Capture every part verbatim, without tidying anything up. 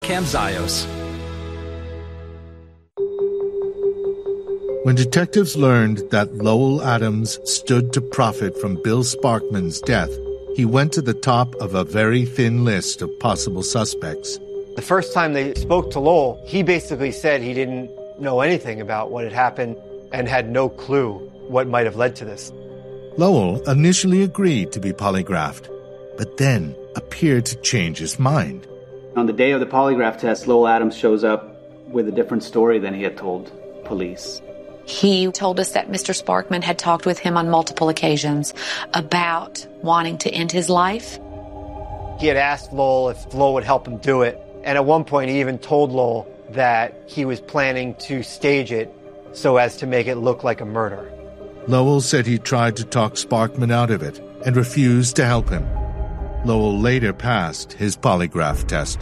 Camzyos. When detectives learned that Lowell Adams stood to profit from Bill Sparkman's death, he went to the top of a very thin list of possible suspects. The first time they spoke to Lowell, he basically said he didn't know anything about what had happened and had no clue what might have led to this. Lowell initially agreed to be polygraphed, but then appeared to change his mind. On the day of the polygraph test, Lowell Adams shows up with a different story than he had told police. He told us that Mister Sparkman had talked with him on multiple occasions about wanting to end his life. He had asked Lowell if Lowell would help him do it, and at one point he even told Lowell that he was planning to stage it so as to make it look like a murder. Lowell said he tried to talk Sparkman out of it and refused to help him. Lowell later passed his polygraph test.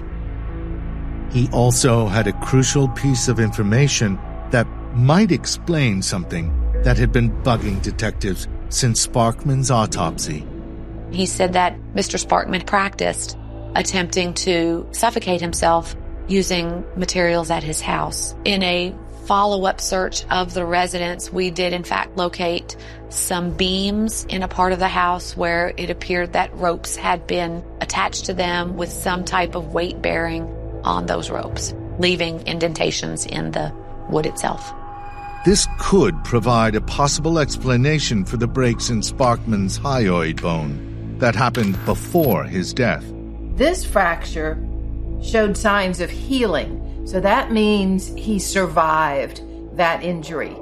He also had a crucial piece of information that might explain something that had been bugging detectives since Sparkman's autopsy. He said that Mister Sparkman practiced attempting to suffocate himself using materials at his house. In a follow-up search of the residence, we did in fact locate some beams in a part of the house where it appeared that ropes had been attached to them with some type of weight bearing on those ropes, leaving indentations in the wood itself. This could provide a possible explanation for the breaks in Sparkman's hyoid bone that happened before his death. This fracture showed signs of healing, so that means he survived that injury.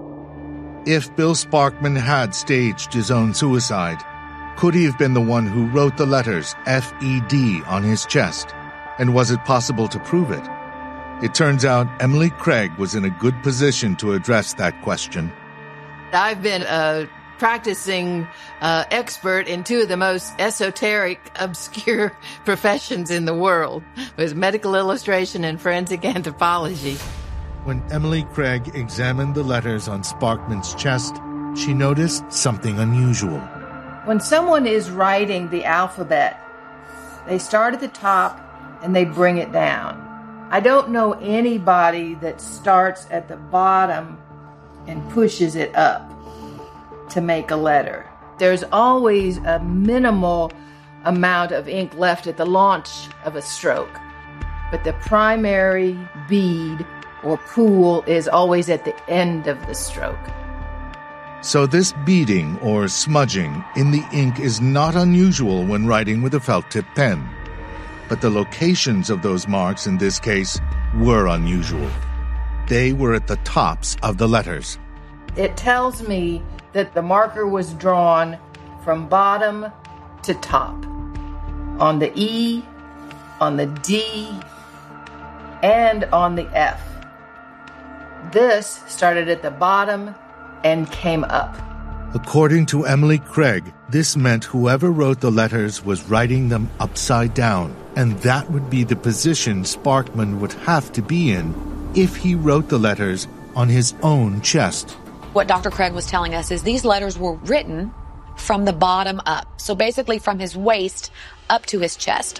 If Bill Sparkman had staged his own suicide, could he have been the one who wrote the letters F E D on his chest? And was it possible to prove it? It turns out Emily Craig was in a good position to address that question. I've been a practicing uh, expert in two of the most esoteric, obscure professions in the world, was medical illustration and forensic anthropology. When Emily Craig examined the letters on Sparkman's chest, she noticed something unusual. When someone is writing the alphabet, they start at the top and they bring it down. I don't know anybody that starts at the bottom and pushes it up to make a letter. There's always a minimal amount of ink left at the launch of a stroke, but the primary bead or pool is always at the end of the stroke. So this beading or smudging in the ink is not unusual when writing with a felt-tip pen. But the locations of those marks in this case were unusual. They were at the tops of the letters. It tells me that the marker was drawn from bottom to top. On the E, on the D, and on the F. This started at the bottom and came up. According to Emily Craig, this meant whoever wrote the letters was writing them upside down, and that would be the position Sparkman would have to be in if he wrote the letters on his own chest. What Doctor Craig was telling us is these letters were written from the bottom up, so basically from his waist up to his chest.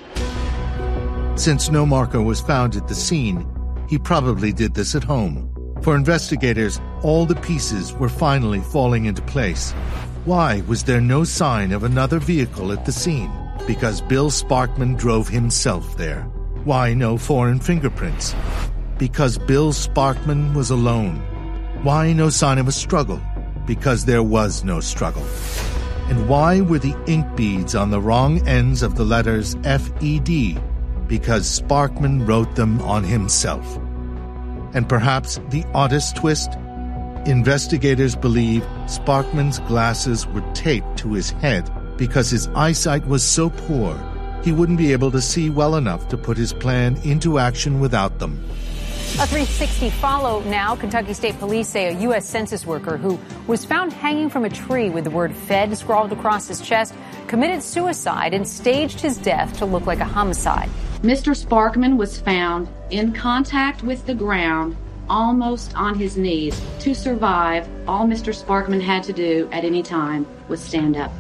Since no marker was found at the scene, he probably did this at home. For investigators, all the pieces were finally falling into place. Why was there no sign of another vehicle at the scene? Because Bill Sparkman drove himself there. Why no foreign fingerprints? Because Bill Sparkman was alone. Why no sign of a struggle? Because there was no struggle. And why were the ink beads on the wrong ends of the letters F E D? Because Sparkman wrote them on himself. And perhaps the oddest twist? Investigators believe Sparkman's glasses were taped to his head because his eyesight was so poor he wouldn't be able to see well enough to put his plan into action without them. A three sixty follow now. Kentucky State Police say a U S Census worker who was found hanging from a tree with the word Fed scrawled across his chest committed suicide and staged his death to look like a homicide. Mister Sparkman was found in contact with the ground, almost on his knees. To survive, all Mister Sparkman had to do at any time was stand up.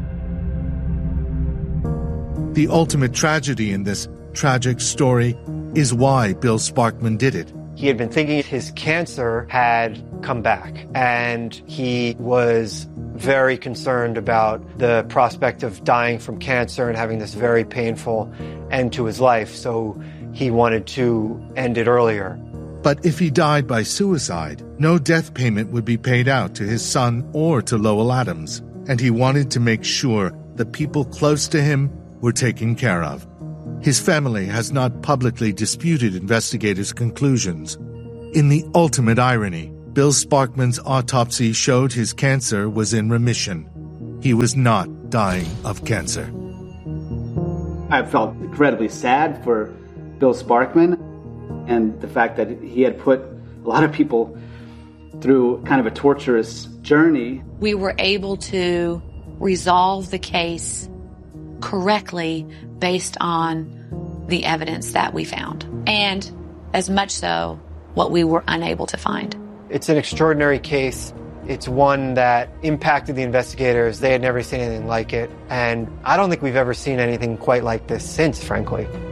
The ultimate tragedy in this tragic story is why Bill Sparkman did it. He had been thinking his cancer had come back, and he was very concerned about the prospect of dying from cancer and having this very painful end to his life, so he wanted to end it earlier. But if he died by suicide, no death payment would be paid out to his son or to Lowell Adams, and he wanted to make sure the people close to him were taken care of. His family has not publicly disputed investigators' conclusions. In the ultimate irony, Bill Sparkman's autopsy showed his cancer was in remission. He was not dying of cancer. I felt incredibly sad for Bill Sparkman and the fact that he had put a lot of people through kind of a torturous journey. We were able to resolve the case correctly based on the evidence that we found, and as much so what we were unable to find. It's an extraordinary case. It's one that impacted the investigators. They had never seen anything like it, and I don't think we've ever seen anything quite like this since, frankly.